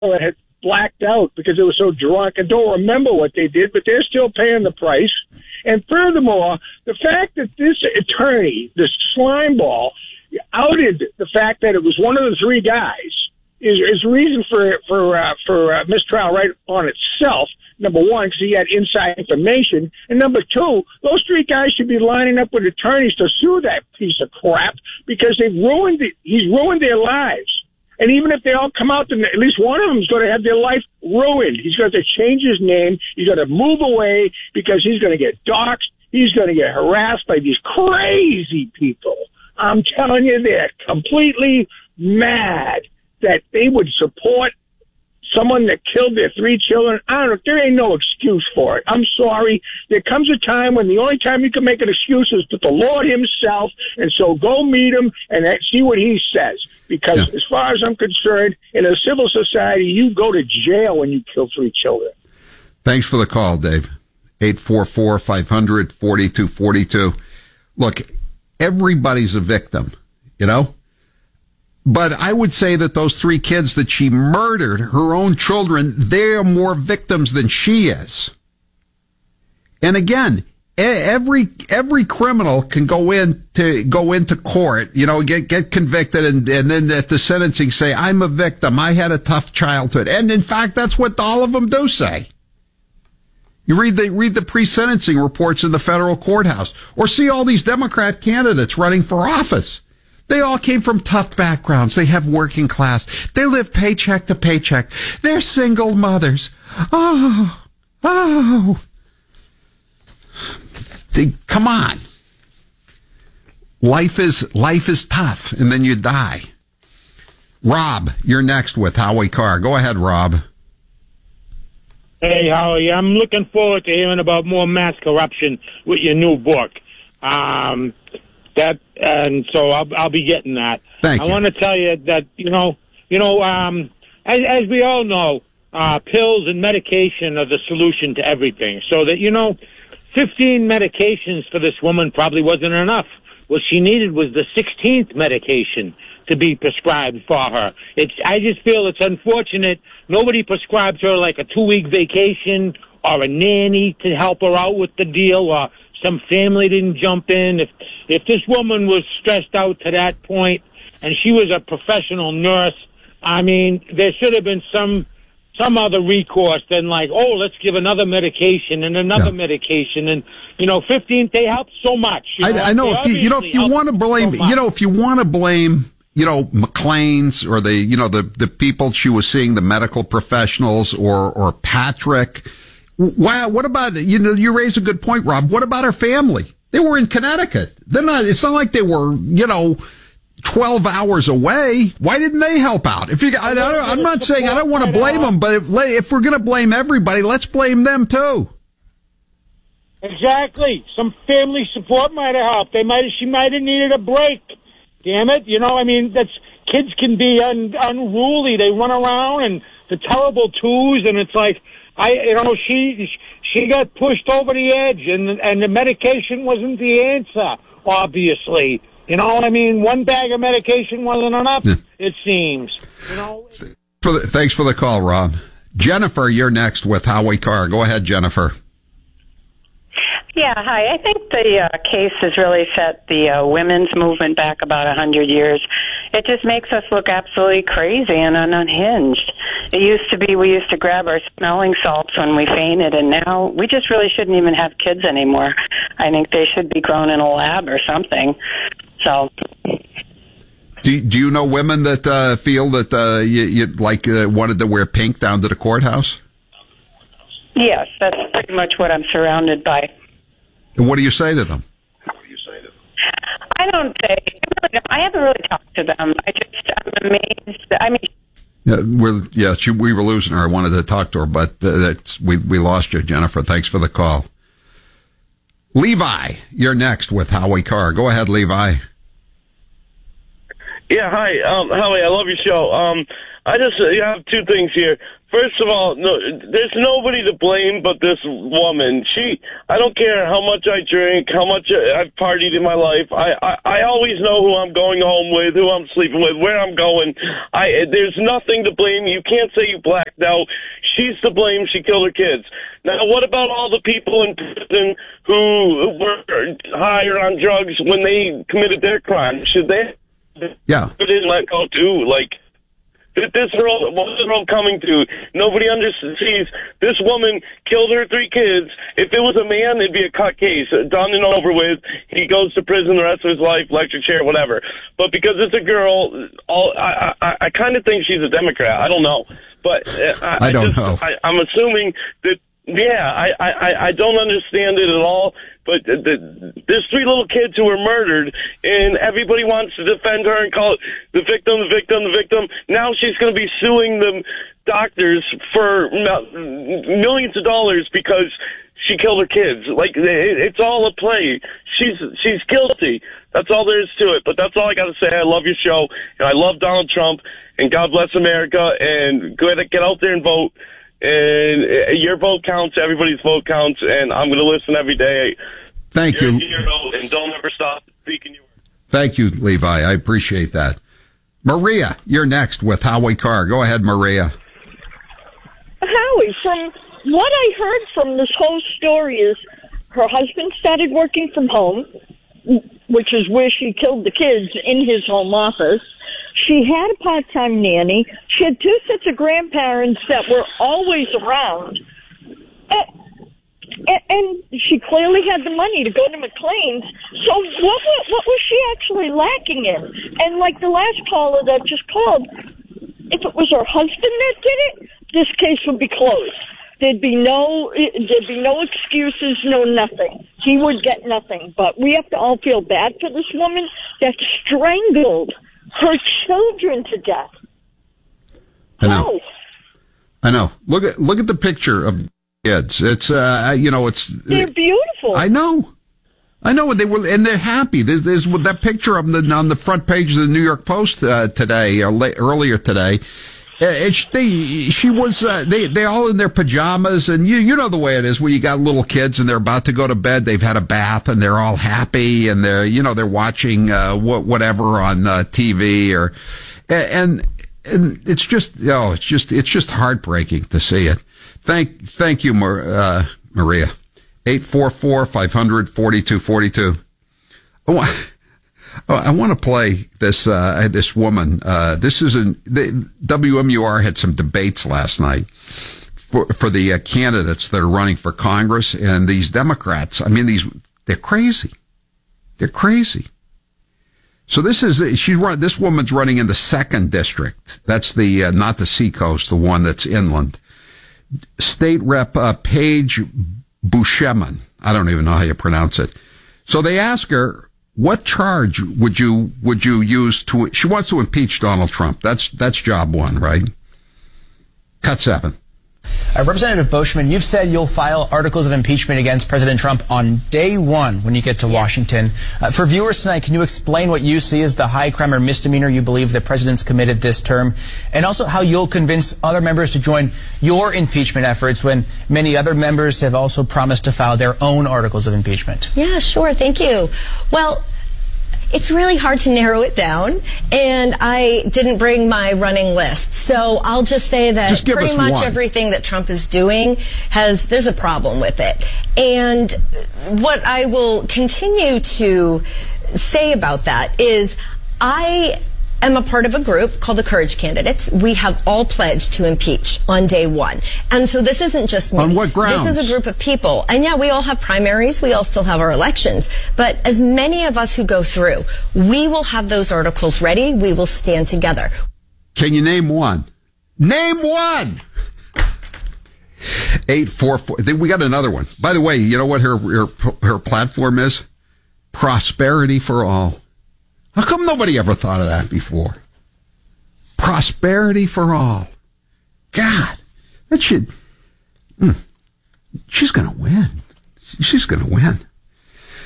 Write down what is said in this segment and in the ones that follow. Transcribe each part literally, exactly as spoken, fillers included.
had blacked out because they were so drunk and don't remember what they did, but they're still paying the price. And furthermore, the fact that this attorney, this slimeball, outed the fact that it was one of the three guys is, is reason for for uh, for uh, mistrial right on itself. Number one, because he had inside information, and number two, those three guys should be lining up with attorneys to sue that piece of crap because they've ruined it. He's ruined their lives. And even if they all come out, then at least one of them is going to have their life ruined. He's going to change his name. He's going to move away because he's going to get doxxed. He's going to get harassed by these crazy people. I'm telling you, they're completely mad that they would support someone that killed their three children. I don't know. There ain't no excuse for it. I'm sorry. There comes a time when the only time you can make an excuse is to the Lord himself. And so go meet him and see what he says. Because yeah. as far as I'm concerned, in a civil society, you go to jail when you kill three children. Thanks for the call, Dave. eight four four, five hundred, forty-two forty-two. Look, everybody's a victim, you know? But I would say that those three kids that she murdered, her own children, they're more victims than she is. And again, every every criminal can go in to go into court, you know, get get convicted, and, and then at the sentencing say, I'm a victim, I had a tough childhood. And in fact, that's what all of them do say. You read the read the pre-sentencing reports in the federal courthouse, or see all these Democrat candidates running for office. They all came from tough backgrounds. They have working class. They live paycheck to paycheck. They're single mothers. Oh, oh. They, come on. Life is, life is tough, and then you die. Rob, you're next with Howie Carr. Go ahead, Rob. Hey, Howie, I'm looking forward to hearing about more mass corruption with your new book. Um, that, and so I'll, I'll be getting that. Thank I you. want to tell you that, you know, you know, um, as, as we all know, uh, pills and medication are the solution to everything. So that, you know, fifteen medications for this woman probably wasn't enough. What she needed was the sixteenth medication to be prescribed for her. It's, I just feel it's unfortunate. Nobody prescribed her like a two-week vacation or a nanny to help her out with the deal, or some family didn't jump in. If, if this woman was stressed out to that point and she was a professional nurse, I mean, there should have been some some other recourse than like, oh, let's give another medication and another yeah. medication. And, you know, fifteen, they help so much. You know, I, I know, if you, you know, if you want to blame, so you know, if you want to blame, you know, McLean's or the, you know, the, the people she was seeing, the medical professionals, or, or Patrick. Wow. What about, you know, you raise a good point, Rob. What about her family? They were in Connecticut. They're not, it's not like they were, you know, twelve hours away. Why didn't they help out? If you, I, I, I'm not saying I don't want to blame them, but if, if we're going to blame everybody, let's blame them too. Exactly. Some family support might have helped. They might, she might have needed a break. Damn it. You know, I mean, that's, kids can be un, unruly. They run around and the terrible twos, and it's like, I, you know, she, she got pushed over the edge, and, and the medication wasn't the answer, obviously. You know what I mean? One bag of medication wasn't enough, yeah. It seems. You know. For the, thanks for the call, Rob. Jennifer, you're next with Howie Carr. Go ahead, Jennifer. Yeah, hi. I think the uh, case has really set the uh, women's movement back about a hundred years. It just makes us look absolutely crazy and unhinged. It used to be we used to grab our smelling salts when we fainted, and now we just really shouldn't even have kids anymore. I think they should be grown in a lab or something. So, do do you know women that uh, feel that uh, you, you like uh, wanted to wear pink down to the courthouse? Yes, that's pretty much what I'm surrounded by. And what do you say to them? What do you say to them? I don't say. I, really don't, I haven't really talked to them. I just I'm amazed. I mean. Yeah, we're yeah. She, we were losing her. I wanted to talk to her, but uh, that's, we we lost you, Jennifer. Thanks for the call. Levi, you're next with Howie Carr. Go ahead, Levi. Yeah, hi, um, Howie. I love your show. Um, I just uh, have two things here. First of all, no, there's nobody to blame but this woman. She, I don't care how much I drink, how much I've partied in my life. I, I, I always know who I'm going home with, who I'm sleeping with, where I'm going. I, there's nothing to blame. You can't say you blacked out. She's to blame. She killed her kids. Now, what about all the people in prison who were high or on drugs when they committed their crime? Should they? Yeah. Didn't let go too, like. This world, what's the world coming to? Nobody understands. This woman killed her three kids. If it was a man, it'd be a cut case, done and over with. He goes to prison the rest of his life, electric chair, whatever. But because it's a girl, all I I, I kind of think she's a Democrat. I don't know, but I, I don't just, know. I, I'm assuming that. Yeah, I, I, I don't understand it at all, but the, the, there's three little kids who were murdered, and everybody wants to defend her and call it the victim, the victim, the victim. Now she's going to be suing the doctors for millions of dollars because she killed her kids. Like, it's all a play. She's she's guilty. That's all there is to it, but that's all I got to say. I love your show, and I love Donald Trump, and God bless America, and go ahead, get out there and vote. And your vote counts, everybody's vote counts, and I'm going to listen every day. Thank You're you. a hero, and don't ever stop speaking your word. Thank you, Levi. I appreciate that. Maria, you're next with Howie Carr. Go ahead, Maria. Howie, from what I heard from this whole story is her husband started working from home, which is where she killed the kids, in his home office. She had a part-time nanny. She had two sets of grandparents that were always around. And, and she clearly had the money to go to McLean's. So what, what, what was she actually lacking in? And like the last caller that just called, if it was her husband that did it, this case would be closed. There'd be no, there'd be no excuses, no nothing. He would get nothing. But we have to all feel bad for this woman that strangled her children to death. I know. I know. Look at look at the picture of kids. It's uh, you know, it's they're beautiful. I know. I know, and they were, and they're happy. There's, there's that picture of them on the front page of the New York Post uh, today, or late, earlier today. Uh, she, they, she was, uh, they, they all in their pajamas, and you, you know the way it is when you got little kids and they're about to go to bed. They've had a bath and they're all happy, and they're, you know, they're watching uh, wh- whatever on uh, T V, or, and and it's just, oh, it's just, it's just heartbreaking to see it. Thank, thank you, Mar- uh, Maria. eight four four, five hundred, forty-two forty-two. Oh, I want to play this, uh, this woman. Uh, this is an, the W M U R had some debates last night for, for the uh, candidates that are running for Congress, and these Democrats, I mean, these, they're crazy. They're crazy. So this is, she's run, this woman's running in the second district. That's the, uh, not the Seacoast, the one that's inland. State Rep, uh, Paige Buchanan. I don't even know how you pronounce it. So they ask her, what charge would you would you use to? She wants to impeach Donald Trump. That's that's job one, right? Cut seven. Uh, Representative Boschman, you've said you'll file articles of impeachment against President Trump on day one when you get to yes. Washington. Uh, for viewers tonight, can you explain what you see as the high crime or misdemeanor you believe the president's committed this term, and also how you'll convince other members to join your impeachment efforts when many other members have also promised to file their own articles of impeachment? Yeah, sure. Thank you. Well, it's really hard to narrow it down, and I didn't bring my running list. So I'll just say that just pretty much one. everything that Trump is doing has, there's a problem with it. And what I will continue to say about that is I am a part of a group called the Courage Candidates. We have all pledged to impeach on day one. And so this isn't just me. On what grounds? This is a group of people. And yeah, we all have primaries. We all still have our elections. But as many of us who go through, we will have those articles ready. We will stand together. Can you name one? Name one! eight four four. We got another one. By the way, you know what her, her, her platform is? Prosperity for all. How come nobody ever thought of that before? Prosperity for all. God, that should, mm, she's going to win. She's going to win.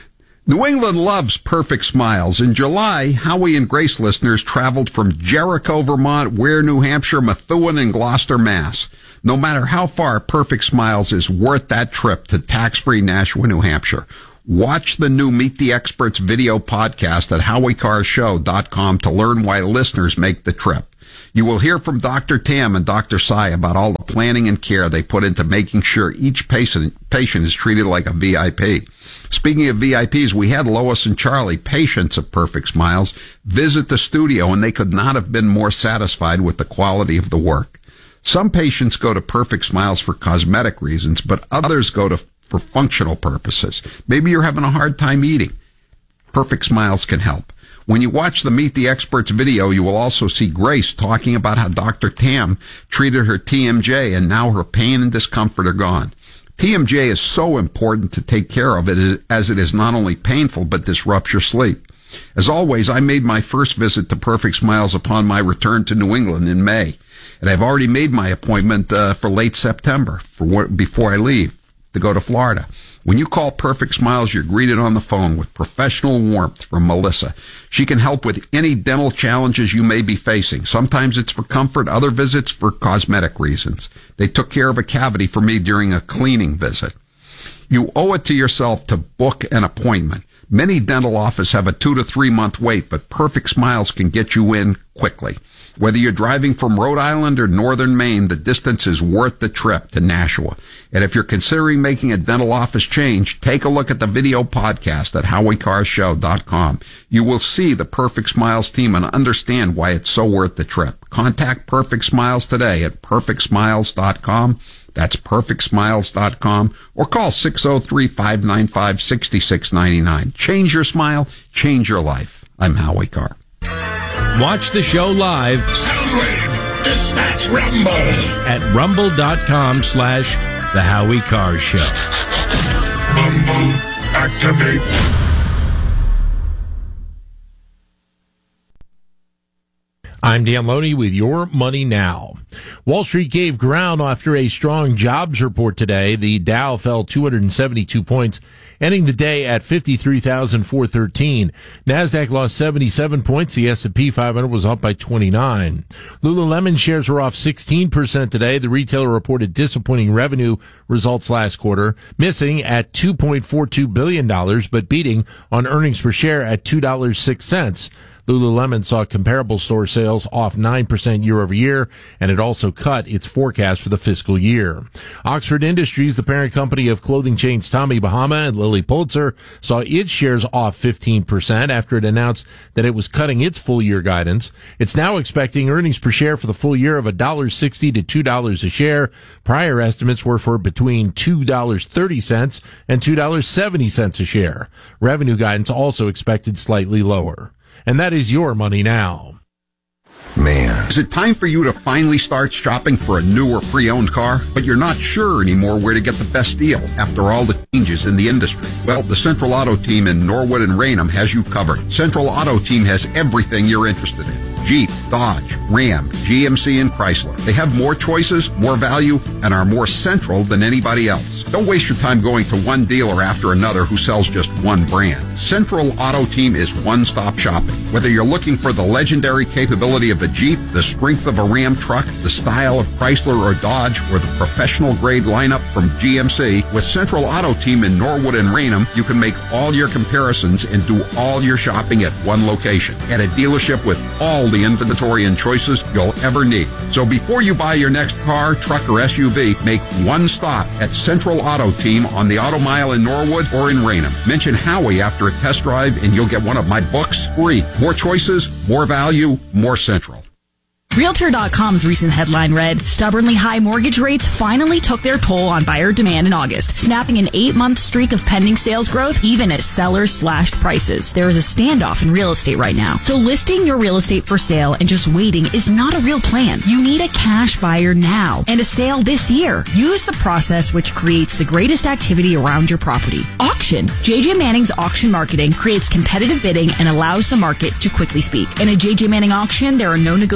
New England loves perfect smiles. In July, Howie and Grace listeners traveled from Jericho, Vermont, Ware, New Hampshire, Methuen, and Gloucester, Mass. No matter how far, Perfect Smiles is worth that trip to tax-free Nashua, New Hampshire. Watch the new Meet the Experts video podcast at howie cars show dot com to learn why listeners make the trip. You will hear from Doctor Tam and Doctor Sai about all the planning and care they put into making sure each patient, patient is treated like a V I P. Speaking of V I Ps, we had Lois and Charlie, patients of Perfect Smiles, visit the studio, and they could not have been more satisfied with the quality of the work. Some patients go to Perfect Smiles for cosmetic reasons, but others go to for functional purposes. Maybe you're having a hard time eating. Perfect Smiles can help. When you watch the Meet the Experts video, you will also see Grace talking about how Doctor Tam treated her T M J and now her pain and discomfort are gone. T M J is so important to take care of it as it is not only painful but disrupts your sleep. As always, I made my first visit to Perfect Smiles upon my return to New England in May, and I've already made my appointment uh, for late September for before I leave to go to Florida. When you call Perfect Smiles, you're greeted on the phone with professional warmth from Melissa. She can help with any dental challenges you may be facing. Sometimes it's for comfort, other visits for cosmetic reasons. They took care of a cavity for me during a cleaning visit. You owe it to yourself to book an appointment. Many dental offices have a two to three month wait, but Perfect Smiles can get you in quickly. Whether you're driving from Rhode Island or northern Maine, the distance is worth the trip to Nashua. And if you're considering making a dental office change, take a look at the video podcast at howie cars show dot com. You will see the Perfect Smiles team and understand why it's so worth the trip. Contact Perfect Smiles today at perfect smiles dot com. That's perfect smiles dot com, or call six oh three, five nine five, six six nine nine. Change your smile, change your life. I'm Howie Carr. Watch the show live. Soundwave, dispatch Rumble. At rumble.com slash The Howie Carr Show. Rumble, activate. I'm Dan Loney with Your Money Now. Wall Street gave ground after a strong jobs report today. The Dow fell two hundred seventy-two points, ending the day at fifty-three thousand four hundred thirteen. NASDAQ lost seventy-seven points. The S and P five hundred was up by twenty-nine. Lululemon shares were off sixteen percent today. The retailer reported disappointing revenue results last quarter, missing at two point four two billion dollars, but beating on earnings per share at two dollars and six cents. Lululemon saw comparable store sales off nine percent year over year, and it also cut its forecast for the fiscal year. Oxford Industries, the parent company of clothing chains Tommy Bahama and Lilly Pulitzer, saw its shares off fifteen percent after it announced that it was cutting its full year guidance. It's now expecting earnings per share for the full year of one dollar sixty to two dollars a share. Prior estimates were for between two dollars and thirty cents and two dollars and seventy cents a share. Revenue guidance also expected slightly lower. And that is Your Money Now. Man, is it time for you to finally start shopping for a new or pre-owned car, but you're not sure anymore where to get the best deal after all the changes in the industry? Well, the Central Auto Team in Norwood and Raynham has you covered. Central Auto Team has everything you're interested in. Jeep, Dodge, Ram, G M C, and Chrysler. They have more choices, more value, and are more central than anybody else. Don't waste your time going to one dealer after another who sells just one brand. Central Auto Team is one-stop shopping. Whether you're looking for the legendary capability of a Jeep, the strength of a Ram truck, the style of Chrysler or Dodge, or the professional-grade lineup from G M C, with Central Auto Team in Norwood and Raynham, you can make all your comparisons and do all your shopping at one location, at a dealership with all the inventory and choices you'll ever need. So before you buy your next car, truck, or S U V, make one stop at Central Auto Team on the Auto Mile in Norwood or in Raynham. Mention Howie after a test drive and you'll get one of my books free. More choices, more value, more Central. Realtor dot com's recent headline read, stubbornly high mortgage rates finally took their toll on buyer demand in August, snapping an eight-month streak of pending sales growth even as sellers slashed prices. There is a standoff in real estate right now. So listing your real estate for sale and just waiting is not a real plan. You need a cash buyer now and a sale this year. Use the process which creates the greatest activity around your property. Auction. J J Manning's auction marketing creates competitive bidding and allows the market to quickly speak. In a J J Manning auction, there are no negotiations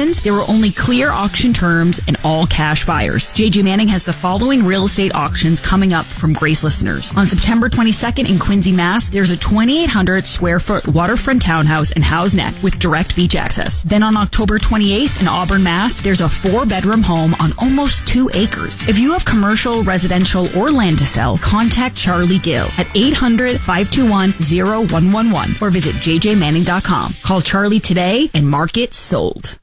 auctions, there were only clear auction terms and all cash buyers. J J Manning has the following real estate auctions coming up from Grace listeners. On September twenty-second in Quincy, Mass, there's a twenty-eight hundred square foot waterfront townhouse in Howe's Neck with direct beach access. Then on October twenty-eighth in Auburn, Mass, there's a four bedroom home on almost two acres. If you have commercial, residential, or land to sell, contact Charlie Gill at eight hundred, five two one, zero one one one or visit j j manning dot com. Call Charlie today and mark it sold.